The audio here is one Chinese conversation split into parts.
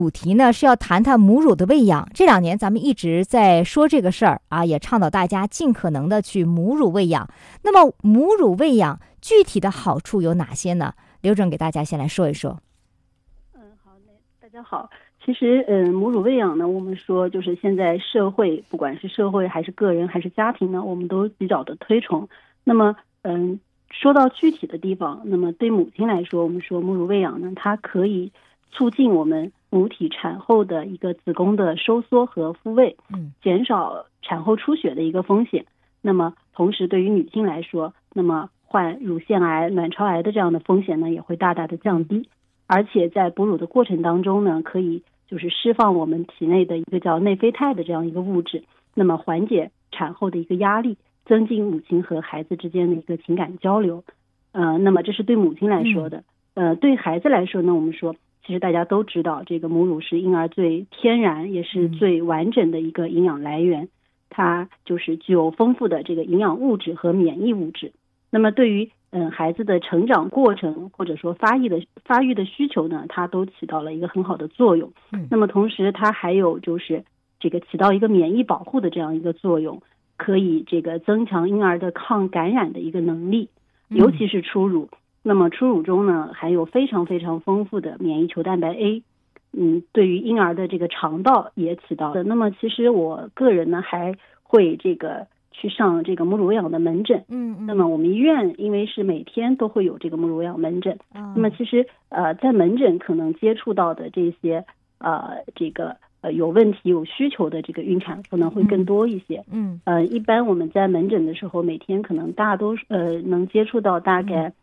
主题呢是要谈谈母乳的喂养。这2年咱们一直在说这个事儿啊，也倡导大家尽可能的去母乳喂养。那么母乳喂养具体的好处有哪些呢？刘总给大家先来说一说。 好嘞，大家好。其实母乳喂养呢，我们说就是现在社会，不管是社会还是个人还是家庭呢，我们都比较的推崇。那么说到具体的地方，那么对母亲来说，我们说母乳喂养呢，它可以促进我们母体产后的一个子宫的收缩和复位，减少产后出血的一个风险。那么同时对于女性来说，那么患乳腺癌、卵巢癌的这样的风险呢，也会大大的降低。而且在哺乳的过程当中呢，可以就是释放我们体内的一个叫内啡肽的这样一个物质，那么缓解产后的一个压力，增进母亲和孩子之间的一个情感交流。那么这是对母亲来说的。对孩子来说呢，我们说其实大家都知道，这个母乳是婴儿最天然也是最完整的一个营养来源，它就是具有丰富的这个营养物质和免疫物质。那么对于孩子的成长过程或者说发育的需求呢，它都起到了一个很好的作用。那么同时它还有就是这个起到一个免疫保护的这样一个作用，可以这个增强婴儿的抗感染的一个能力，尤其是初乳。那么初乳中呢含有非常非常丰富的免疫球蛋白 A， 对于婴儿的这个肠道也起到的。那么其实我个人呢还会这个去上这个母乳喂养的门诊。那么我们医院因为是每天都会有这个母乳喂养门诊。那么其实在门诊可能接触到的这些有问题有需求的这个孕产妇呢会更多一些。一般我们在门诊的时候，每天可能能接触到大概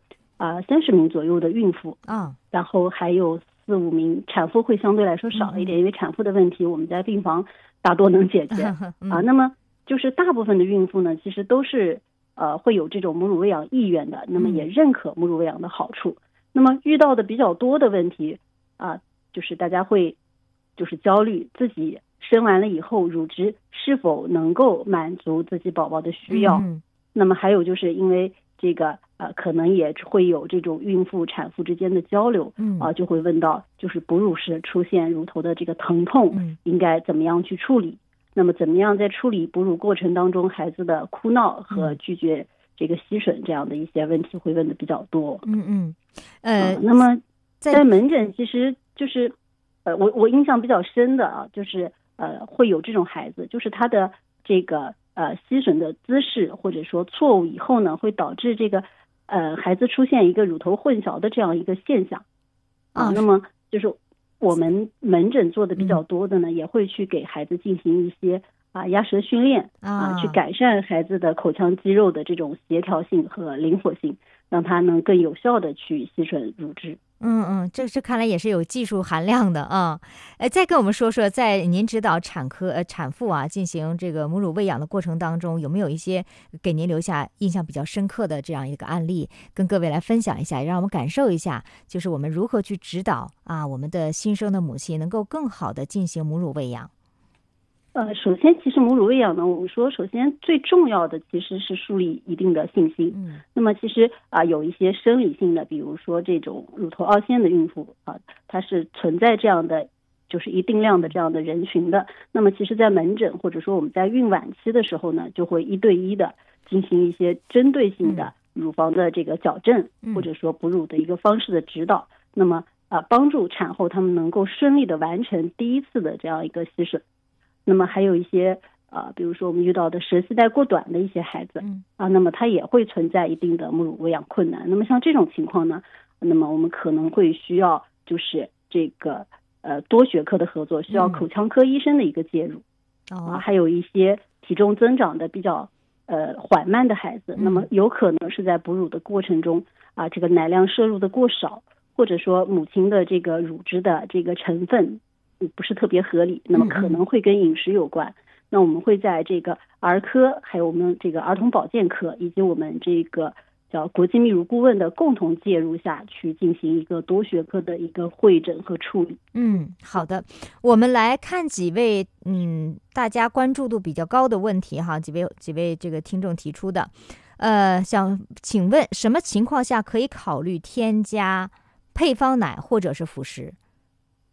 30名左右的孕妇然后还有4-5名产妇，会相对来说少一点，因为产妇的问题我们在病房大多能解决那么就是大部分的孕妇呢，其实都是会有这种母乳喂养意愿的，那么也认可母乳喂养的好处。那么遇到的比较多的问题就是大家会就是焦虑自己生完了以后乳汁是否能够满足自己宝宝的需要。那么还有就是因为这个可能也会有这种孕妇产妇之间的交流就会问到就是哺乳时出现乳头的这个疼痛应该怎么样去处理。那么怎么样在处理哺乳过程当中孩子的哭闹和拒绝这个吸吮这样的一些问题会问的比较多。那么在门诊其实就是我印象比较深的就是会有这种孩子，就是他的这个吸吮的姿势或者说错误以后呢，会导致这个孩子出现一个乳头混淆的这样一个现象那么就是我们门诊做的比较多的呢，也会去给孩子进行一些压舌训练去改善孩子的口腔肌肉的这种协调性和灵活性，让他能更有效的去吸吮乳汁。 这看来也是有技术含量的啊。再跟我们说说，在您指导产妇进行这个母乳喂养的过程当中，有没有一些给您留下印象比较深刻的这样一个案例，跟各位来分享一下，让我们感受一下，就是我们如何去指导我们的新生的母亲能够更好的进行母乳喂养。 首先其实母乳喂养呢，我们说首先最重要的其实是树立一定的信心。那么其实有一些生理性的，比如说这种乳头凹陷的孕妇它是存在这样的就是一定量的这样的人群的。那么其实在门诊或者说我们在孕晚期的时候呢，就会1对1的进行一些针对性的乳房的这个矫正或者说哺乳的一个方式的指导，那么帮助产后他们能够顺利的完成第一次的这样一个吸吮。那么还有一些比如说我们遇到的舌系带过短的一些孩子那么他也会存在一定的母乳喂养困难。那么像这种情况呢，那么我们可能会需要就是这个多学科的合作，需要口腔科医生的一个介入还有一些体重增长的比较缓慢的孩子，那么有可能是在哺乳的过程中这个奶量摄入的过少，或者说母亲的这个乳汁的这个成分不是特别合理，那么可能会跟饮食有关。那我们会在这个儿科还有我们这个儿童保健科以及我们这个叫国际泌乳顾问的共同介入下去进行一个多学科的一个会诊和处理。 好的，我们来看几位大家关注度比较高的问题哈，几位这个听众提出的想请问什么情况下可以考虑添加配方奶或者是辅食？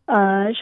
呃，